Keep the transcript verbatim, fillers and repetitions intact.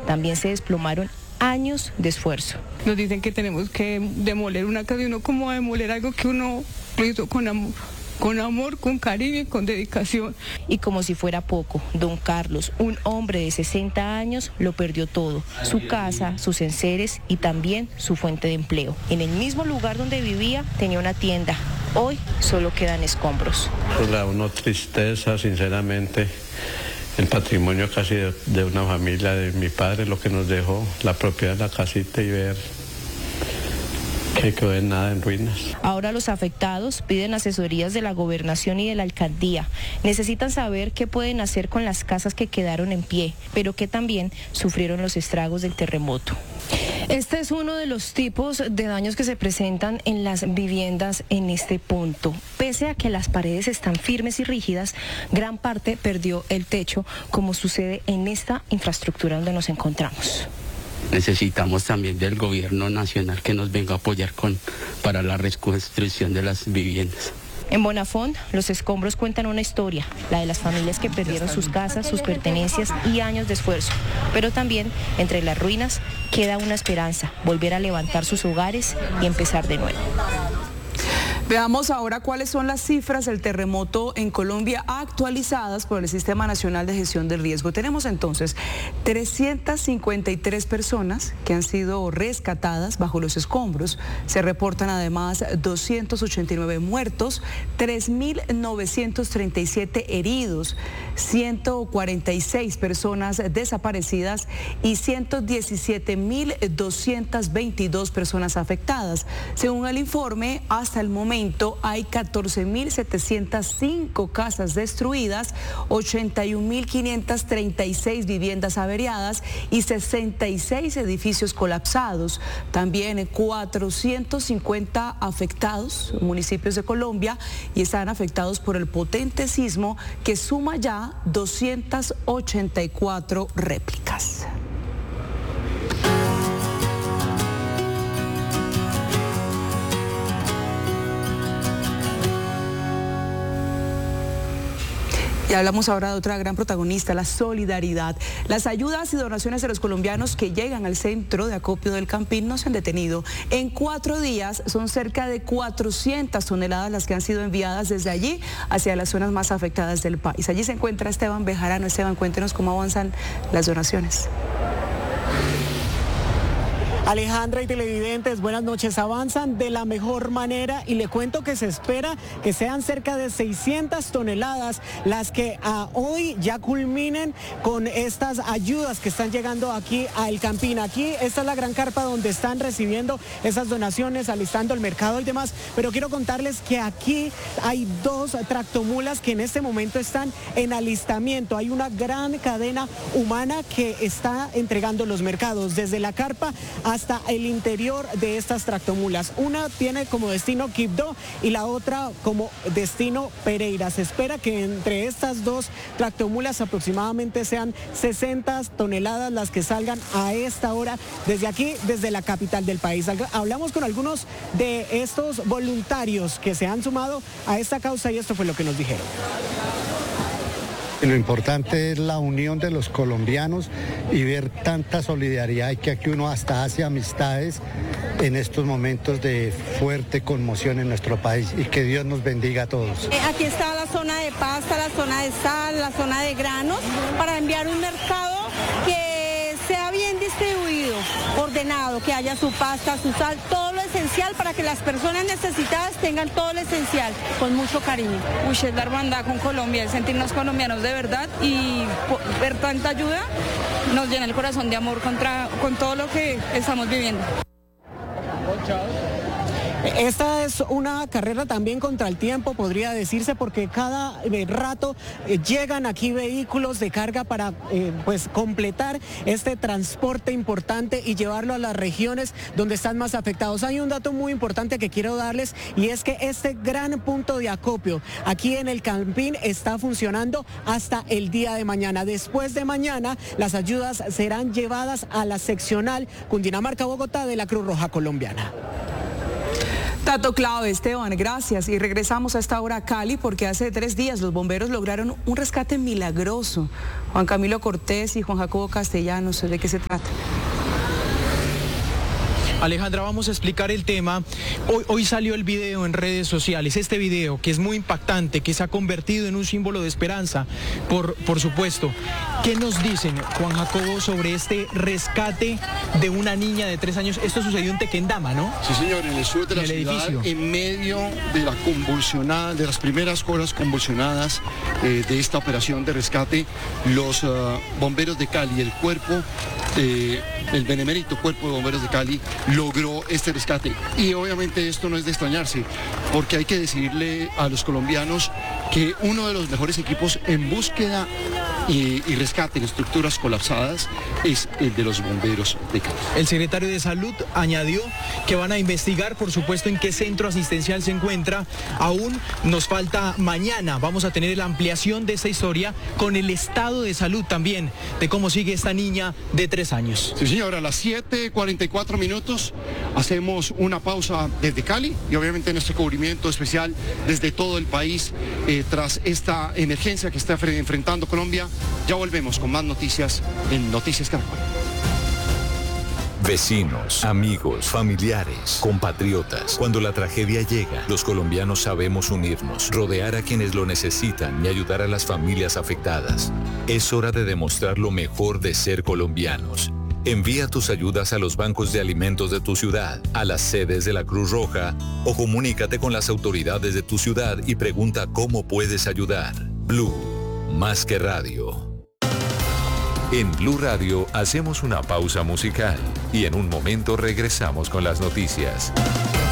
también se desplomaron años de esfuerzo. Nos dicen que tenemos que demoler una casa y uno como va a demoler algo que uno hizo con amor. Con amor, con cariño y con dedicación. Y como si fuera poco, don Carlos, un hombre de sesenta años, lo perdió todo. Su casa, sus enseres y también su fuente de empleo. En el mismo lugar donde vivía tenía una tienda. Hoy solo quedan escombros. Pues da uno tristeza, sinceramente. El patrimonio casi de, de una familia, de mi padre, lo que nos dejó, la propiedad de la casita y ver que quedó en nada, en ruinas. Ahora los afectados piden asesorías de la gobernación y de la alcaldía. Necesitan saber qué pueden hacer con las casas que quedaron en pie, pero que también sufrieron los estragos del terremoto. Este es uno de los tipos de daños que se presentan en las viviendas en este punto. Pese a que las paredes están firmes y rígidas, gran parte perdió el techo, como sucede en esta infraestructura donde nos encontramos. Necesitamos también del gobierno nacional que nos venga a apoyar con, para la reconstrucción de las viviendas. En Bonafont, los escombros cuentan una historia, la de las familias que perdieron sus casas, sus pertenencias y años de esfuerzo. Pero también, entre las ruinas, queda una esperanza, volver a levantar sus hogares y empezar de nuevo. Veamos ahora cuáles son las cifras del terremoto en Colombia actualizadas por el Sistema Nacional de Gestión del Riesgo. Tenemos entonces trescientas cincuenta y tres personas que han sido rescatadas bajo los escombros. Se reportan además doscientos ochenta y nueve muertos, tres mil novecientos treinta y siete heridos, ciento cuarenta y seis personas desaparecidas y ciento diecisiete mil doscientas veintidós personas afectadas. Según el informe, hasta el momento hay catorce mil setecientas cinco casas destruidas, ochenta y un mil quinientas treinta y seis viviendas averiadas y sesenta y seis edificios colapsados. También cuatrocientos cincuenta afectados, municipios de Colombia, y están afectados por el potente sismo que suma ya doscientas ochenta y cuatro réplicas. Y hablamos ahora de otra gran protagonista, la solidaridad. Las ayudas y donaciones de los colombianos que llegan al centro de acopio del Campín no se han detenido. En cuatro días son cerca de cuatrocientas toneladas las que han sido enviadas desde allí hacia las zonas más afectadas del país. Allí se encuentra Esteban Bejarano. Esteban, cuéntenos cómo avanzan las donaciones. Alejandra y televidentes, buenas noches. Avanzan de la mejor manera y le cuento que se espera que sean cerca de seiscientas toneladas las que a hoy ya culminen con estas ayudas que están llegando aquí a El Campín. Aquí esta es la gran carpa donde están recibiendo esas donaciones, alistando el mercado y demás, pero quiero contarles que aquí hay dos tractomulas que en este momento están en alistamiento. Hay una gran cadena humana que está entregando los mercados desde la carpa a hasta el interior de estas tractomulas. Una tiene como destino Quibdó y la otra como destino Pereira. Se espera que entre estas dos tractomulas aproximadamente sean sesenta toneladas las que salgan a esta hora desde aquí, desde la capital del país. Hablamos con algunos de estos voluntarios que se han sumado a esta causa y esto fue lo que nos dijeron. Lo importante es la unión de los colombianos y ver tanta solidaridad y que aquí uno hasta hace amistades en estos momentos de fuerte conmoción en nuestro país y que Dios nos bendiga a todos. Aquí está la zona de pasta, la zona de sal, la zona de granos para enviar un mercado que sea bien distribuido, ordenado, que haya su pasta, su sal, todo lo esencial para que las personas necesitadas tengan todo lo esencial, con mucho cariño. Uy, es la hermandad con Colombia, el sentirnos colombianos de verdad y ver tanta ayuda nos llena el corazón de amor contra, con todo lo que estamos viviendo. Esta es una carrera también contra el tiempo, podría decirse, porque cada eh, rato eh, llegan aquí vehículos de carga para eh, pues completar este transporte importante y llevarlo a las regiones donde están más afectados. Hay un dato muy importante que quiero darles y es que este gran punto de acopio aquí en El Campín está funcionando hasta el día de mañana. Después de mañana las ayudas serán llevadas a la seccional Cundinamarca-Bogotá de la Cruz Roja Colombiana. Dato clave, Esteban, gracias. Y regresamos a esta hora a Cali porque hace tres días los bomberos lograron un rescate milagroso. Juan Camilo Cortés y Juan Jacobo Castellanos, ¿de qué se trata? Alejandra, vamos a explicar el tema. Hoy, hoy salió el video en redes sociales, este video que es muy impactante, que se ha convertido en un símbolo de esperanza, por, por supuesto. ¿Qué nos dicen, Juan Jacobo, sobre este rescate de una niña de tres años? Esto sucedió en Tequendama, ¿no? Sí, señor, en el sur de la en ciudad, edificio. En medio de la convulsionada, de las primeras horas convulsionadas eh, de esta operación de rescate, los uh, bomberos de Cali, el cuerpo, eh, el benemérito cuerpo de bomberos de Cali, logró este rescate. Y obviamente esto no es de extrañarse, porque hay que decirle a los colombianos que uno de los mejores equipos en búsqueda y, y rescate en estructuras colapsadas es el de los bomberos de Cali. El secretario de Salud añadió que van a investigar, por supuesto, en qué centro asistencial se encuentra. Aún nos falta mañana. Vamos a tener la ampliación de esta historia con el estado de salud también, de cómo sigue esta niña de tres años. Sí, señor, a las siete cuarenta y cuatro minutos hacemos una pausa desde Cali y obviamente nuestro cubrimiento especial desde todo el país eh, tras esta emergencia que está enfrentando Colombia. Ya volvemos con más noticias en Noticias Caracol. Vecinos, amigos, familiares, compatriotas. Cuando la tragedia llega, los colombianos sabemos unirnos, rodear a quienes lo necesitan y ayudar a las familias afectadas. Es hora de demostrar lo mejor de ser colombianos. Envía tus ayudas a los bancos de alimentos de tu ciudad, a las sedes de la Cruz Roja o comunícate con las autoridades de tu ciudad y pregunta cómo puedes ayudar. Blue, más que radio. En Blue Radio hacemos una pausa musical y en un momento regresamos con las noticias.